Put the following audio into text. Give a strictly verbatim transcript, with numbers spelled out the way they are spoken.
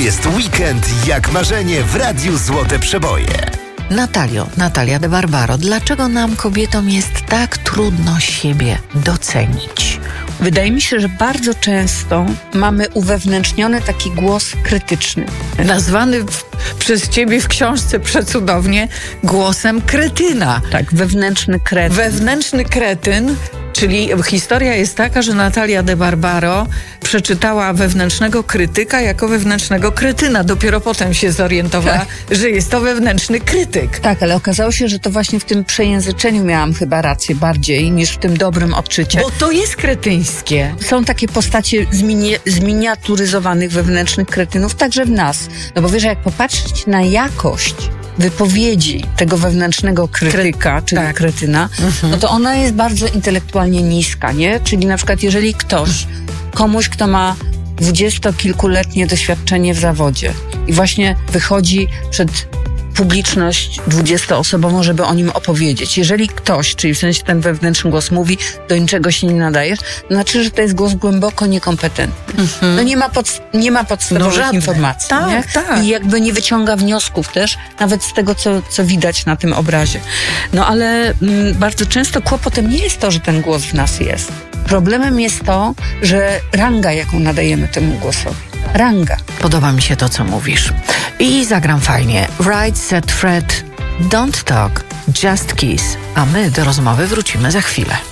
jest weekend jak marzenie w Radiu Złote Przeboje. Natalio, Natalia de Barbaro, dlaczego nam kobietom jest tak trudno siebie docenić? Wydaje mi się, że bardzo często mamy uwewnętrzniony taki głos krytyczny. Nazwany w, przez ciebie w książce przecudownie głosem kretyna. Tak, wewnętrzny kretyn. Wewnętrzny kretyn, czyli historia jest taka, że Natalia de Barbaro przeczytała wewnętrznego krytyka jako wewnętrznego kretyna. Dopiero potem się zorientowała, tak, że jest to wewnętrzny krytyk. Tak, ale okazało się, że to właśnie w tym przejęzyczeniu miałam chyba rację bardziej niż w tym dobrym odczycie. Bo to jest kretyńskie. Są takie postacie zmini- zminiaturyzowanych wewnętrznych kretynów także w nas. No bo wiesz, jak popatrzeć na jakość wypowiedzi tego wewnętrznego krytyka, czyli tak, kretyna, mhm. no to ona jest bardzo intelektualnie niska, nie? Czyli na przykład jeżeli ktoś, komuś, kto ma dwudziestokilkuletnie doświadczenie w zawodzie i właśnie wychodzi przed publiczność dwudziestoosobową, żeby o nim opowiedzieć. Jeżeli ktoś, czyli w sensie ten wewnętrzny głos mówi, do niczego się nie nadajesz, to znaczy, że to jest głos głęboko niekompetentny. Mm-hmm. No nie ma, pod, nie ma podstawowych no, informacji. Tak, nie? tak. I jakby nie wyciąga wniosków też, nawet z tego, co, co widać na tym obrazie. No ale m, bardzo często kłopotem nie jest to, że ten głos w nas jest. Problemem jest to, że ranga, jaką nadajemy temu głosowi. Ranga. Podoba mi się to, co mówisz. I zagram fajnie. Right, set, Fred, don't talk, just kiss. A my do rozmowy wrócimy za chwilę.